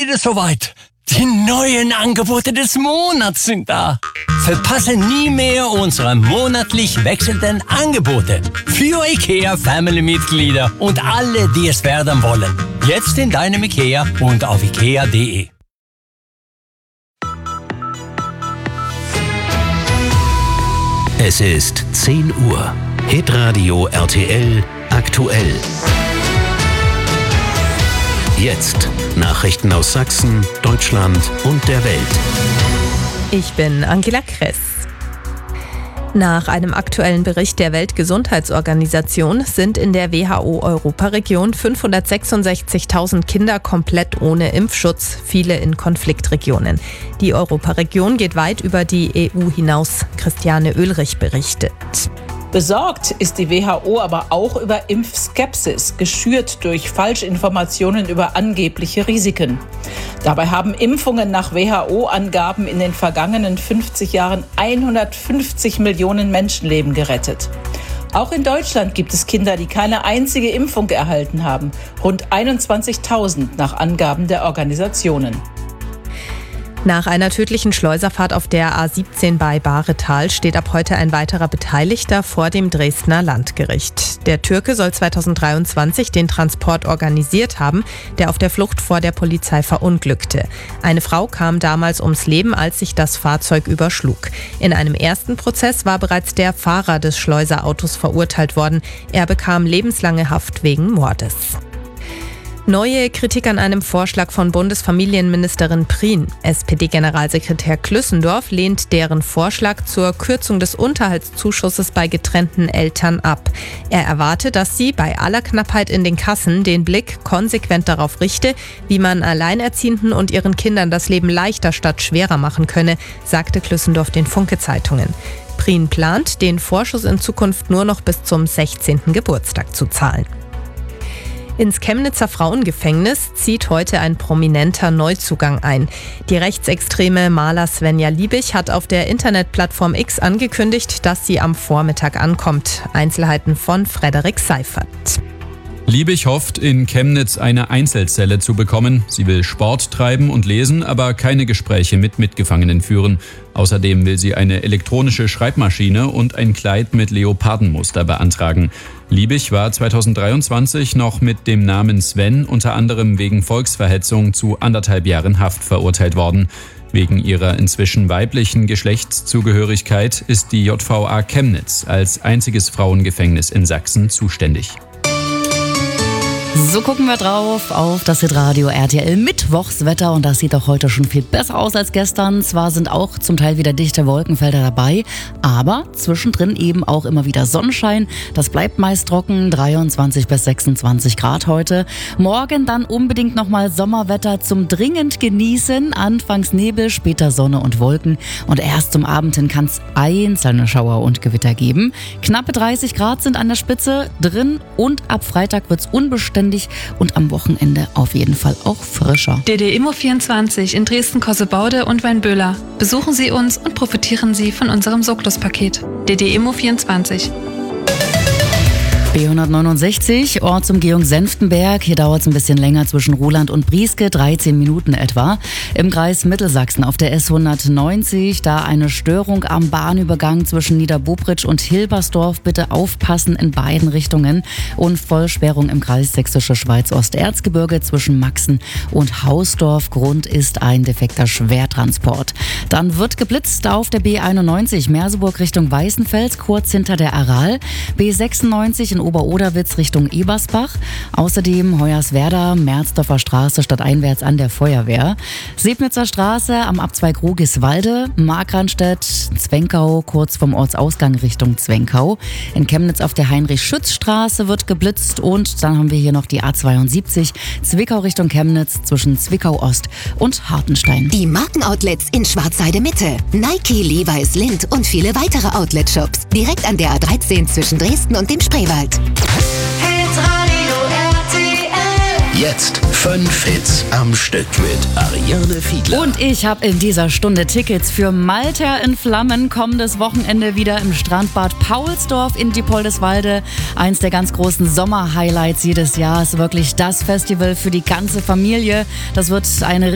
wieder soweit. Die neuen Angebote des Monats sind da. Verpasse nie mehr unsere monatlich wechselnden Angebote für IKEA-Family-Mitglieder und alle, die es werden wollen. Jetzt in deinem IKEA und auf ikea.de. Es ist 10 Uhr. Hitradio RTL aktuell. Jetzt Nachrichten aus Sachsen, Deutschland und der Welt. Ich bin Angela Kress. Nach einem aktuellen Bericht der Weltgesundheitsorganisation sind in der WHO-Europaregion 566.000 Kinder komplett ohne Impfschutz, viele in Konfliktregionen. Die Europaregion geht weit über die EU hinaus. Christiane Oehlrich berichtet. Besorgt ist die WHO aber auch über Impfskepsis, geschürt durch Falschinformationen über angebliche Risiken. Dabei haben Impfungen nach WHO-Angaben in den vergangenen 50 Jahren 150 Millionen Menschenleben gerettet. Auch in Deutschland gibt es Kinder, die keine einzige Impfung erhalten haben. Rund 21.000 nach Angaben der Organisationen. Nach einer tödlichen Schleuserfahrt auf der A17 bei Bahretal steht ab heute ein weiterer Beteiligter vor dem Dresdner Landgericht. Der Türke soll 2023 den Transport organisiert haben, der auf der Flucht vor der Polizei verunglückte. Eine Frau kam damals ums Leben, als sich das Fahrzeug überschlug. In einem ersten Prozess war bereits der Fahrer des Schleuserautos verurteilt worden. Er bekam lebenslange Haft wegen Mordes. Neue Kritik an einem Vorschlag von Bundesfamilienministerin Prien. SPD-Generalsekretär Klüssendorf lehnt deren Vorschlag zur Kürzung des Unterhaltszuschusses bei getrennten Eltern ab. Er erwarte, dass sie bei aller Knappheit in den Kassen den Blick konsequent darauf richte, wie man Alleinerziehenden und ihren Kindern das Leben leichter statt schwerer machen könne, sagte Klüssendorf den Funke-Zeitungen. Prien plant, den Vorschuss in Zukunft nur noch bis zum 16. Geburtstag zu zahlen. Ins Chemnitzer Frauengefängnis zieht heute ein prominenter Neuzugang ein. Die rechtsextreme Maler Svenja Liebig hat auf der Internetplattform X angekündigt, dass sie am Vormittag ankommt. Einzelheiten von Frederik Seifert. Liebig hofft, in Chemnitz eine Einzelzelle zu bekommen. Sie will Sport treiben und lesen, aber keine Gespräche mit Mitgefangenen führen. Außerdem will sie eine elektronische Schreibmaschine und ein Kleid mit Leopardenmuster beantragen. Liebig war 2023 noch mit dem Namen Sven unter anderem wegen Volksverhetzung zu 1,5 Jahren Haft verurteilt worden. Wegen ihrer inzwischen weiblichen Geschlechtszugehörigkeit ist die JVA Chemnitz als einziges Frauengefängnis in Sachsen zuständig. So gucken wir drauf auf das Hitradio RTL Mittwochswetter und das sieht auch heute schon viel besser aus als gestern. Zwar sind auch zum Teil wieder dichte Wolkenfelder dabei, aber zwischendrin eben auch immer wieder Sonnenschein. Das bleibt meist trocken, 23 bis 26 Grad heute. Morgen dann unbedingt nochmal Sommerwetter zum dringend genießen. Anfangs Nebel, später Sonne und Wolken und erst zum Abend hin kann es einzelne Schauer und Gewitter geben. Knappe 30 Grad sind an der Spitze drin und ab Freitag wird es unbeständig und am Wochenende auf jeden Fall auch frischer. DD Immo 24 in Dresden-Kossebaude und Weinböhler. Besuchen Sie uns und profitieren Sie von unserem Soglos-Paket. DD Immo 24. B169, Ortsumgehung Senftenberg. Hier dauert es ein bisschen länger zwischen Ruhland und Brieske, 13 Minuten etwa. Im Kreis Mittelsachsen auf der S190, da eine Störung am Bahnübergang zwischen Niederbobritsch und Hilbersdorf. Bitte aufpassen in beiden Richtungen. Und Vollsperrung im Kreis Sächsische Schweiz-Osterzgebirge zwischen Maxen und Hausdorf. Grund ist ein defekter Schwertransport. Dann wird geblitzt auf der B91 Merseburg Richtung Weißenfels, kurz hinter der Aral. B96 in Oberoderwitz Richtung Ebersbach. Außerdem Hoyerswerda, Merzdorfer Straße stadteinwärts an der Feuerwehr. Sebnitzer Straße am Abzweig Rugiswalde. Markranstädt, Zwenkau kurz vom Ortsausgang Richtung Zwenkau. In Chemnitz auf der Heinrich-Schütz-Straße wird geblitzt. Und dann haben wir hier noch die A72 Zwickau Richtung Chemnitz zwischen Zwickau Ost und Hartenstein. Die Markenoutlets in Schwarzheide Mitte. Nike, Levi's, Lindt und viele weitere Outlet-Shops. Direkt an der A13 zwischen Dresden und dem Spreewald. Jetzt 5 Hits am Stück mit Ariane Fiedler. Und ich habe in dieser Stunde Tickets für Malta in Flammen. Kommendes Wochenende wieder im Strandbad Paulsdorf in Diepoldeswalde. Eins der ganz großen Sommer-Highlights jedes Jahr ist wirklich das Festival für die ganze Familie. Das wird eine